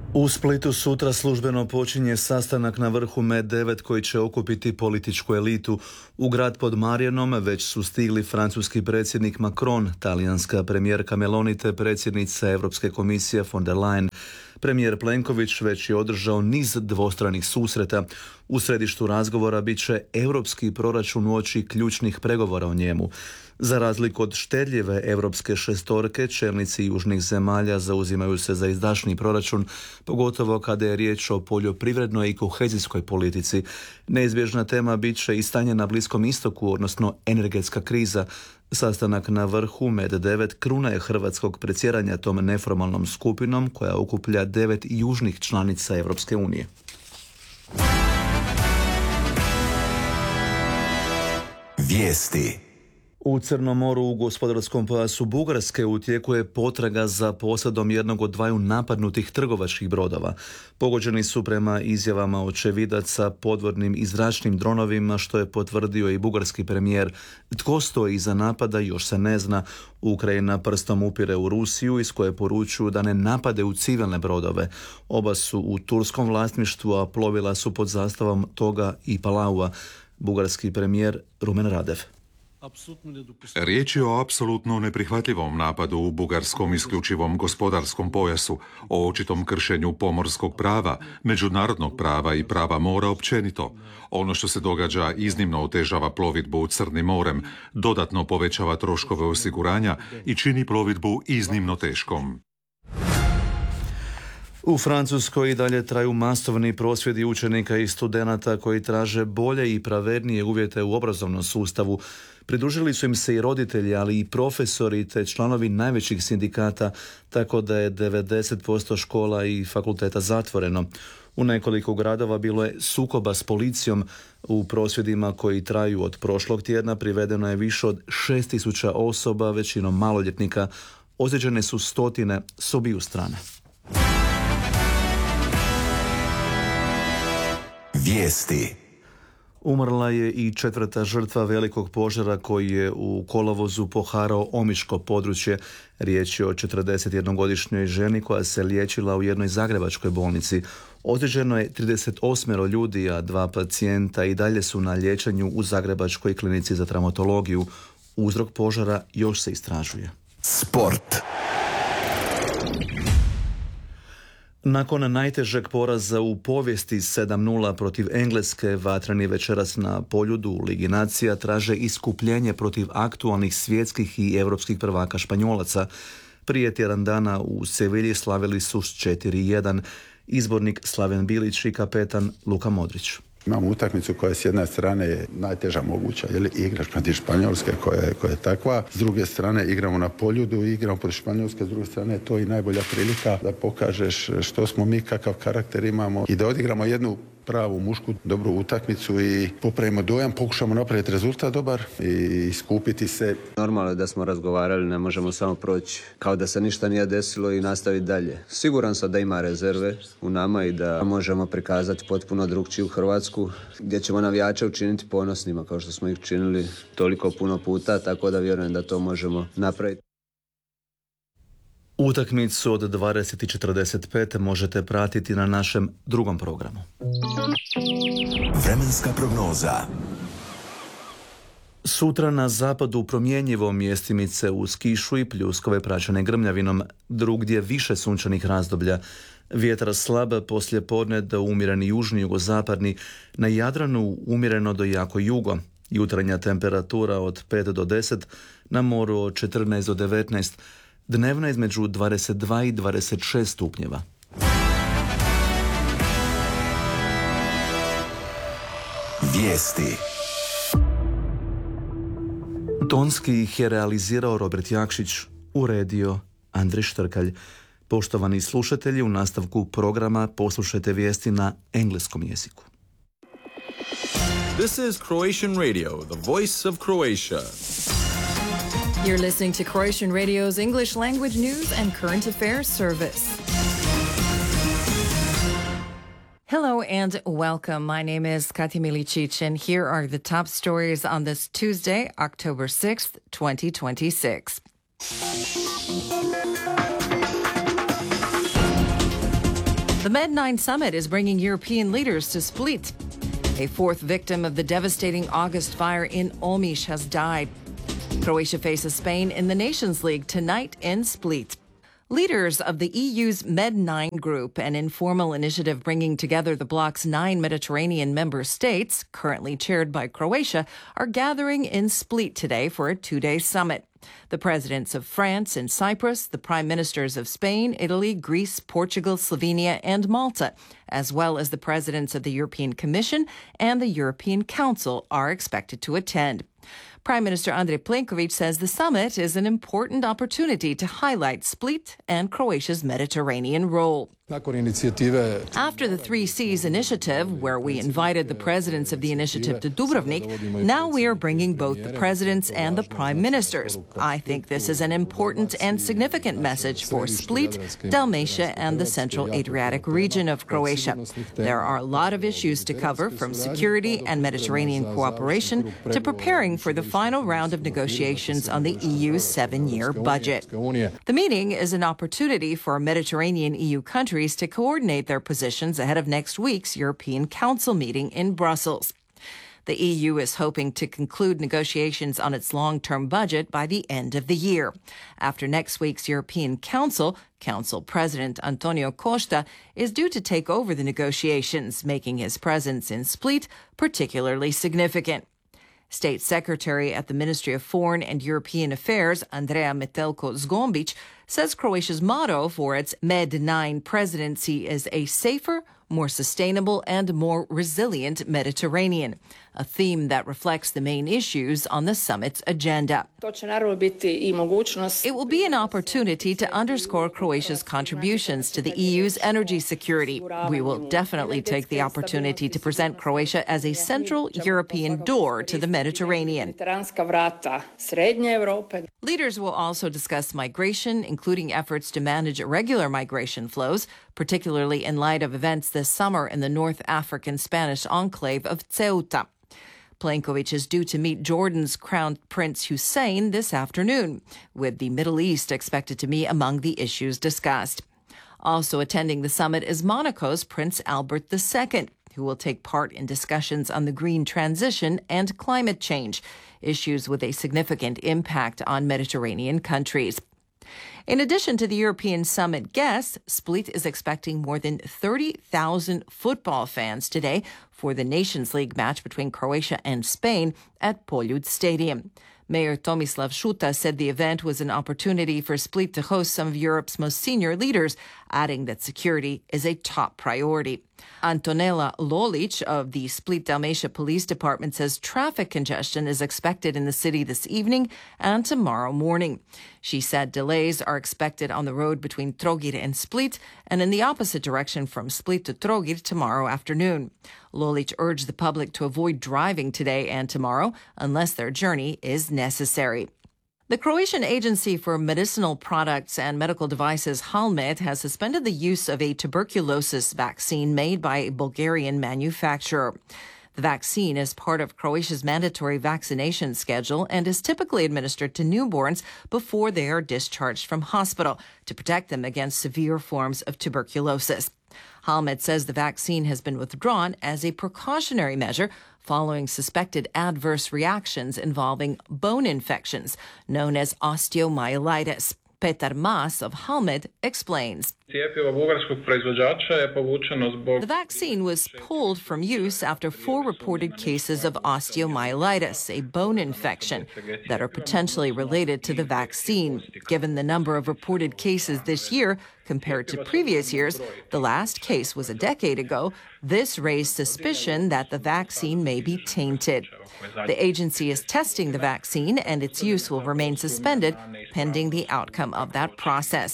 U Splitu sutra službeno počinje sastanak na vrhu Med9 koji će okupiti političku elitu. U grad pod Marijanom već su stigli francuski predsjednik Macron, talijanska premijerka Meloni te predsjednica Europske komisije von der Leyen. Premijer Plenković već je održao niz dvostranih susreta. U središtu razgovora bit će europski proračun uoči ključnih pregovora o njemu. Za razliku od štedljive europske šestorke, čelnici južnih zemalja zauzimaju se za izdašniji proračun, pogotovo kada je riječ o poljoprivrednoj i kohezijskoj politici. Neizbježna tema bit će i stanje na Bliskom istoku, odnosno energetska kriza. Sastanak na vrhu Med9 kruna je hrvatskog predsjedanja tom neformalnom skupinom koja okuplja 9 južnih članica Europske unije. Vijesti. U Crnom moru u gospodarskom pojasu Bugarske u tijeku je potraga za posadom jednog od dvaju napadnutih trgovačkih brodova. Pogođeni su prema izjavama očevidaca podvodnim i zračnim dronovima, što je potvrdio i bugarski premijer. Tko stoji iza napada još se ne zna. Ukrajina prstom upire u Rusiju iz koje poručuju da ne napade u civilne brodove. Oba su u turskom vlasništvu, a plovila su pod zastavom Toga i Palaua. Bugarski premijer Rumen Radev. Riječ je o apsolutno neprihvatljivom napadu u bugarskom isključivom gospodarskom pojasu, o očitom kršenju pomorskog prava, međunarodnog prava i prava mora općenito. Ono što se događa iznimno otežava plovidbu Crnim morem, dodatno povećava troškove osiguranja i čini plovidbu iznimno teškom. U Francuskoj i dalje traju masovni prosvjedi učenika i studenata koji traže bolje i pravednije uvjete u obrazovnom sustavu. Pridružili su im se i roditelji, ali i profesori te članovi najvećih sindikata, tako da je 90% škola i fakulteta zatvoreno. U nekoliko gradova bilo je sukoba s policijom. U prosvjedima koji traju od prošlog tjedna privedeno je više od 6.000 osoba, većinom maloljetnika. Ozlijeđene su stotine s obiju strana. Vijesti. Umrla je i 4. žrtva velikog požara koji je u kolovozu poharao Omiško područje. Riječ je o 41-godišnjoj ženi koja se liječila u jednoj zagrebačkoj bolnici. Ozlijeđeno je 38 ljudi, a 2 pacijenta i dalje su na liječenju u Zagrebačkoj klinici za traumatologiju. Uzrok požara još se istražuje. Sport. Nakon najtežeg poraza u povijesti 7:0 protiv Engleske, vatreni večeras na Poljudu u Ligi nacija traže iskupljenje protiv aktualnih svjetskih i europskih prvaka Španjolaca. Prije tjedan dana u Sevilji slavili su s 4:1. Izbornik Slaven Bilić i kapetan Luka Modrić. Imamo utakmicu koja s jedne strane je najteža moguća, jer igraš protiv Španjolske koja je takva. S druge strane igramo na Poljudu, igramo protiv Španjolske, s druge strane je to i najbolja prilika da pokažeš što smo mi, kakav karakter imamo i da odigramo jednu pravu mušku dobru utakmicu i popravimo dojam, pokušamo napraviti rezultat dobar i iskupiti se. Normalno je da smo razgovarali, ne možemo samo proći kao da se ništa nije desilo i nastaviti dalje. Siguran sam da ima rezerve u nama i da možemo prikazati potpuno drugčiju Hrvatsku, gdje ćemo navijače učiniti ponosnima kao što smo ih činili toliko puno puta, tako da vjerujem da to možemo napraviti. Utakmicu od 20:45 možete pratiti na našem drugom programu. Vremenska prognoza. Sutra na zapadu promjenjivo, mjestimice uz kišu i pljuskove praćene grmljavinom, drugdje više sunčanih razdoblja. Vjetar slab, poslijepodne do umjereni južni jugozapadni, na Jadranu umjereno do jako jugo. Jutarnja temperatura od 5 do 10, na moru od 14 do 19, dnevna između 22 i 26 stupnjeva. Vijesti. Tonski ih je realizirao Robert Jakšić, uredio Andrej Štrkalj. Poštovani slušatelji, u nastavku programa poslušajte vijesti na engleskom jeziku. This is Croatian Radio, the voice of Croatia. You're listening to Croatian Radio's English language news and current affairs service. Hello and welcome. My name is Kati Milicic, and here are the top stories on this Tuesday, October 6th, 2026. The Med9 summit is bringing European leaders to Split. A fourth victim of the devastating August fire in Omiš has died. Croatia faces Spain in the Nations League tonight in Split. Leaders of the EU's Med9 group, an informal initiative bringing together the bloc's 9 Mediterranean member states, currently chaired by Croatia, are gathering in Split today for a 2-day summit. The presidents of France and Cyprus, the prime ministers of Spain, Italy, Greece, Portugal, Slovenia, and Malta, as well as the presidents of the European Commission and the European Council are expected to attend. Prime Minister Andrej Plenković says the summit is an important opportunity to highlight Split and Croatia's Mediterranean role. After the 3 Seas initiative, where we invited the presidents of the initiative to Dubrovnik, now we are bringing both the presidents and the prime ministers. I think this is an important and significant message for Split, Dalmatia, and the Central Adriatic region of Croatia. There are a lot of issues to cover, from security and Mediterranean cooperation to preparing for the final round of negotiations on the EU's 7-year budget. The meeting is an opportunity for Mediterranean EU countries to coordinate their positions ahead of next week's European Council meeting in Brussels. The EU is hoping to conclude negotiations on its long-term budget by the end of the year. After next week's European Council, Council President Antonio Costa is due to take over the negotiations, making his presence in Split particularly significant. State Secretary at the Ministry of Foreign and European Affairs, Andrea Metelko-Zgombic, says Croatia's motto for its Med9 presidency is a safer, more sustainable, and more resilient Mediterranean, a theme that reflects the main issues on the summit's agenda. It will be an opportunity to underscore Croatia's contributions to the EU's energy security. We will definitely take the opportunity to present Croatia as a central European door to the Mediterranean. Leaders will also discuss migration, including efforts to manage irregular migration flows, particularly in light of events this summer in the North African Spanish enclave of Ceuta. Plenković is due to meet Jordan's Crown Prince Hussein this afternoon, with the Middle East expected to be among the issues discussed. Also attending the summit is Monaco's Prince Albert II, who will take part in discussions on the green transition and climate change, issues with a significant impact on Mediterranean countries. In addition to the European summit guests, Split is expecting more than 30,000 football fans today for the Nations League match between Croatia and Spain at Poljud Stadium. Mayor Tomislav Šuta said the event was an opportunity for Split to host some of Europe's most senior leaders, adding that security is a top priority. Antonela Lolic of the Split Dalmatia Police Department says traffic congestion is expected in the city this evening and tomorrow morning. She said delays are expected on the road between Trogir and Split and in the opposite direction from Split to Trogir tomorrow afternoon. Lolic urged the public to avoid driving today and tomorrow unless their journey is necessary. The Croatian Agency for Medicinal Products and Medical Devices, Halmed, has suspended the use of a tuberculosis vaccine made by a Bulgarian manufacturer. The vaccine is part of Croatia's mandatory vaccination schedule and is typically administered to newborns before they are discharged from hospital to protect them against severe forms of tuberculosis. Halmed says the vaccine has been withdrawn as a precautionary measure following suspected adverse reactions involving bone infections, known as osteomyelitis. Petar Mas of Halmed explains. The vaccine was pulled from use after 4 reported cases of osteomyelitis, a bone infection, that are potentially related to the vaccine. Given the number of reported cases this year compared to previous years, the last case was a decade ago, this raised suspicion that the vaccine may be tainted. The agency is testing the vaccine and its use will remain suspended pending the outcome of that process.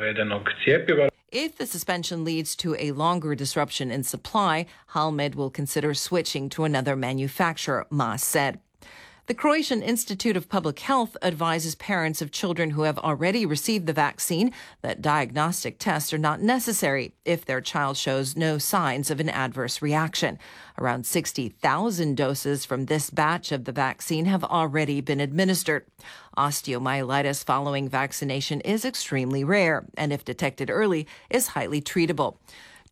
If the suspension leads to a longer disruption in supply, Halmed will consider switching to another manufacturer, Mas said. The Croatian Institute of Public Health advises parents of children who have already received the vaccine that diagnostic tests are not necessary if their child shows no signs of an adverse reaction. Around 60,000 doses from this batch of the vaccine have already been administered. Osteomyelitis following vaccination is extremely rare and, if detected early, is highly treatable.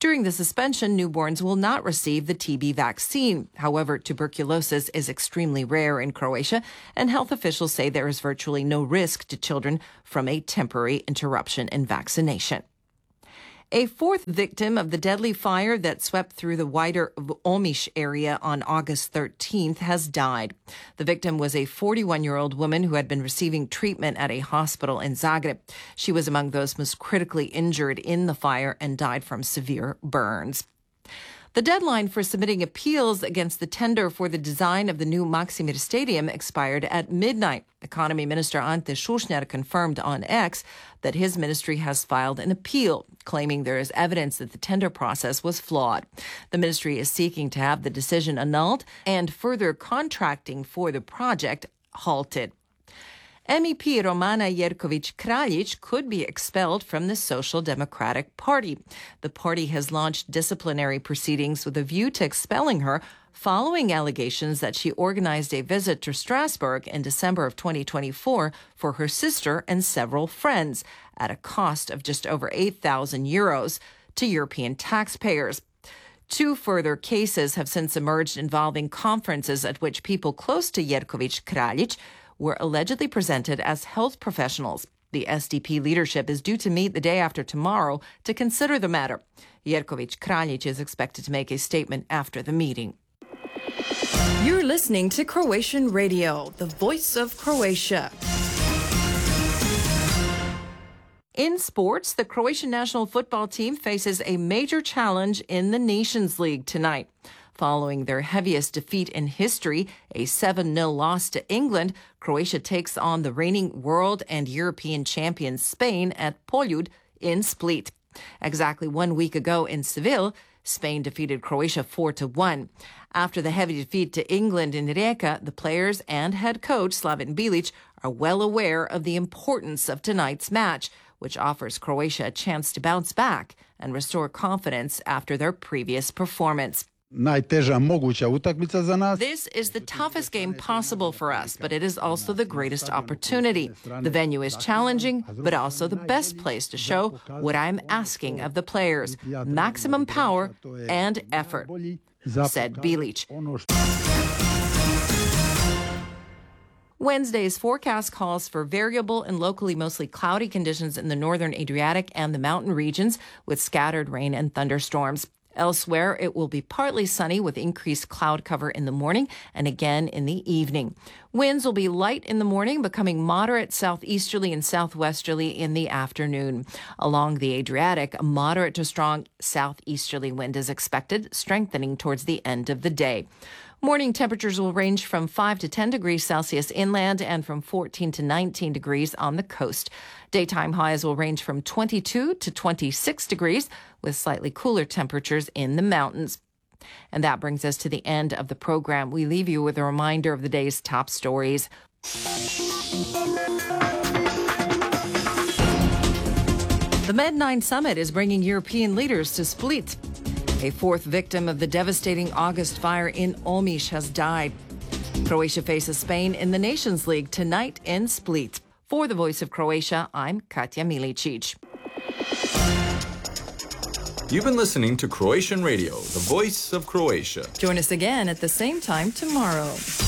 During the suspension, newborns will not receive the TB vaccine. However, tuberculosis is extremely rare in Croatia, and health officials say there is virtually no risk to children from a temporary interruption in vaccination. A fourth victim of the deadly fire that swept through the wider Omiš area on August 13th has died. The victim was a 41-year-old woman who had been receiving treatment at a hospital in Zagreb. She was among those most critically injured in the fire and died from severe burns. The deadline for submitting appeals against the tender for the design of the new Maksimir Stadium expired at midnight. Economy Minister Ante Šušnjar confirmed on X that his ministry has filed an appeal, claiming there is evidence that the tender process was flawed. The ministry is seeking to have the decision annulled and further contracting for the project halted. MEP Romana Jerković-Kraljić could be expelled from the Social Democratic Party. The party has launched disciplinary proceedings with a view to expelling her following allegations that she organized a visit to Strasbourg in December of 2024 for her sister and several friends at a cost of just over 8,000 euros to European taxpayers. Two further cases have since emerged involving conferences at which people close to Jerković-Kraljić were allegedly presented as health professionals. The SDP leadership is due to meet the day after tomorrow to consider the matter. Jerković-Kraljić is expected to make a statement after the meeting. You're listening to Croatian Radio, the voice of Croatia. In sports, the Croatian national football team faces a major challenge in the Nations League tonight. Following their heaviest defeat in history, a 7-0 loss to England, Croatia takes on the reigning world and European champions Spain at Poljud in Split. Exactly 1 week ago in Seville, Spain defeated Croatia 4-1. After the heavy defeat to England in Rijeka, the players and head coach Slaven Bilic are well aware of the importance of tonight's match, which offers Croatia a chance to bounce back and restore confidence after their previous performance. This is the toughest game possible for us, but it is also the greatest opportunity. The venue is challenging, but also the best place to show what I'm asking of the players: maximum power and effort, said Bilic. Wednesday's forecast calls for variable and locally mostly cloudy conditions in the northern Adriatic and the mountain regions, with scattered rain and thunderstorms. Elsewhere, it will be partly sunny with increased cloud cover in the morning and again in the evening. Winds will be light in the morning, becoming moderate southeasterly and southwesterly in the afternoon. Along the Adriatic, a moderate to strong southeasterly wind is expected, strengthening towards the end of the day. Morning temperatures will range from 5 to 10 degrees Celsius inland and from 14 to 19 degrees on the coast. Daytime highs will range from 22 to 26 degrees, with slightly cooler temperatures in the mountains. And that brings us to the end of the program. We leave you with a reminder of the day's top stories. The Med9 Summit is bringing European leaders to Split. A fourth victim of the devastating August fire in Omiš has died. Croatia faces Spain in the Nations League tonight in Split. For the Voice of Croatia, I'm Katja Milicic. You've been listening to Croatian Radio, the voice of Croatia. Join us again at the same time tomorrow.